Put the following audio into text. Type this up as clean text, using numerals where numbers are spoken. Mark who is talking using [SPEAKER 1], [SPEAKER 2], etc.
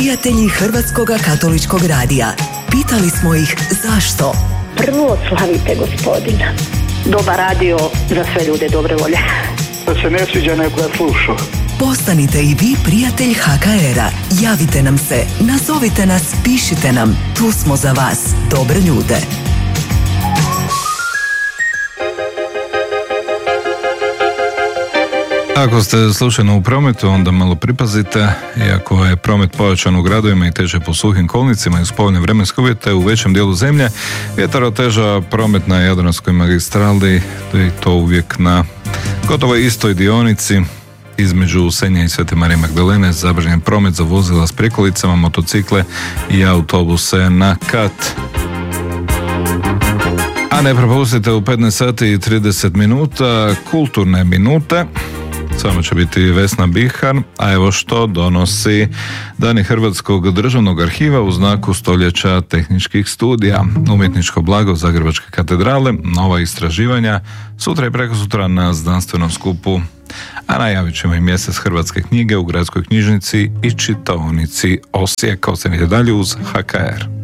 [SPEAKER 1] prijatelji Hrvatskoga katoličkog radija. Pitali smo ih zašto.
[SPEAKER 2] Prvo slavite Gospodina. Dobar radio za sve ljude dobre volje.
[SPEAKER 3] Da se ne sviđa neko da sluša.
[SPEAKER 1] Postanite i vi prijatelj HKR-a. Javite nam se, nazovite nas, pišite nam. Tu smo za vas, dobre ljude.
[SPEAKER 4] Ako ste slučajno u prometu, onda malo pripazite. Iako je promet pojačan u gradovima i teče po suhim kolnicima i uz povoljne vremenske uvjete u većem dijelu zemlje, vjetar oteža promet na Jadranskoj magistrali i to uvijek na gotovo istoj dionici. Između Senja i Svete Marije Magdalene zabranjen promet za vozila s prikolicama, motocikle i autobuse na kat. A ne propustite u 15 sati i 30 minuta kulturne minute. Samo će biti Vesna Bihar, a evo što donosi Dani Hrvatskog državnog arhiva u znaku stoljeća tehničkih studija. Umjetničko blago Zagrebačke katedrale, nova istraživanja, sutra i prekosutra na znanstvenom skupu. A najavit ćemo i mjesec hrvatske knjige u Gradskoj knjižnici i čitaonici Osijek. Ostanite dalje uz HKR.